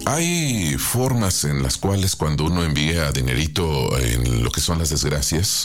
Hay formas en las cuales cuando uno envía dinerito en lo que son las desgracias,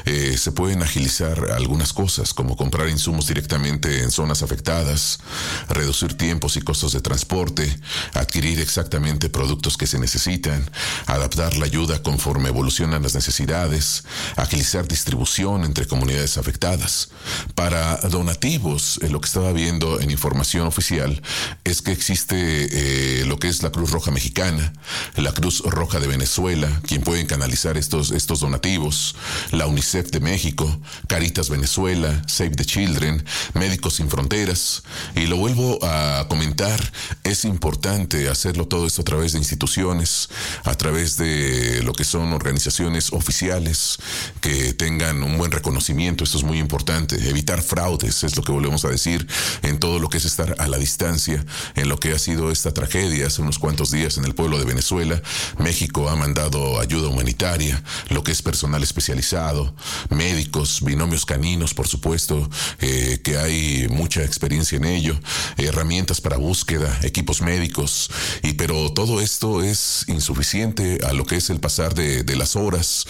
se pueden agilizar algunas cosas, como comprar insumos directamente en zonas afectadas, reducir tiempos y costos de transporte, adquirir exactamente productos que se necesitan, adaptar la ayuda conforme evolucionan las necesidades, agilizar distribución entre comunidades afectadas. Para donativos, lo que estaba viendo en información oficial es que existe lo que es la Cruz Roja Mexicana, la Cruz Roja de Venezuela, quien pueden canalizar estos donativos, la UNICEF de México, Caritas Venezuela, Save the Children, Médicos Sin Fronteras. Y lo vuelvo a comentar, es importante hacerlo todo esto a través de instituciones, a través de lo que son organizaciones oficiales que tengan un buen reconocimiento. Esto es muy importante. Evitar fraudes es lo que volvemos a decir en todo lo que es estar a la distancia, en lo que ha sido esta tragedia hace unos cuantos días en el pueblo de Venezuela. México ha mandado ayuda humanitaria, lo que es personal especializado, médicos, binomios caninos, por supuesto, que hay mucha experiencia en ello, herramientas para búsqueda, equipos médicos, pero todo esto es insuficiente a lo que es el pasar de las horas,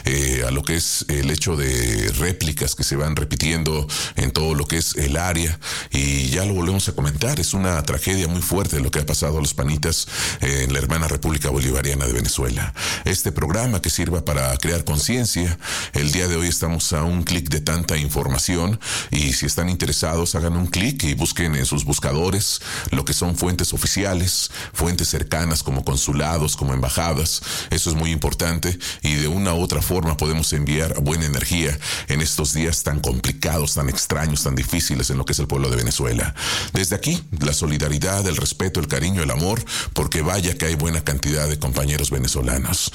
a lo que es el hecho de réplicas que se van repitiendo en todo lo que es el área, y ya lo volvemos a comentar, es una tragedia muy fuerte lo que ha pasado a los panitas en la hermana República Bolivariana de Venezuela. Este programa que sirva para crear conciencia, el día de hoy estamos a un clic de tanta información, y si están interesados hagan un clic y busquen en sus buscadores lo que son fuentes oficiales, fuentes cercanas como consulados, como embajadas. Eso es muy importante, y de una u otra forma podemos enviar buena energía en estos días tan complicados, tan extraños, tan difíciles en lo que es el pueblo de Venezuela. Desde aquí, la solidaridad, el respeto, el cariño, el amor, porque vaya que hay buena cantidad de compañeros venezolanos.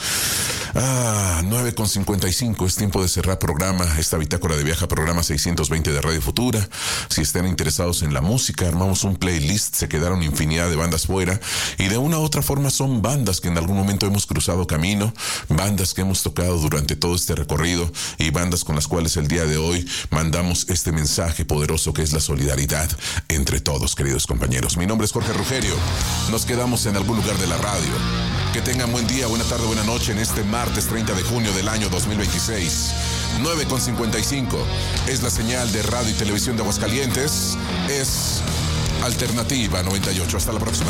9:55, es tiempo de cerrar programa, esta bitácora de viaje, programa 620 de Radio Futura. Si están interesados en la música, armamos un playlist, se quedaron infinidad de bandas fuera, y de una u otra forma son bandas que en algún momento hemos cruzado camino, bandas que hemos tocado durante todo este recorrido, y bandas con las cuales el día de hoy mandamos este mensaje poderoso que es la solidaridad entre todos, queridos compañeros. Mi nombre es Jorge Rugerio, nos quedamos en algún lugar de la radio. Que tengan buen día, buena tarde, buena noche en este martes 30 de junio del año 2026. 9:55 es la señal de radio y televisión de Aguascalientes, es Alternativa 98. Hasta la próxima.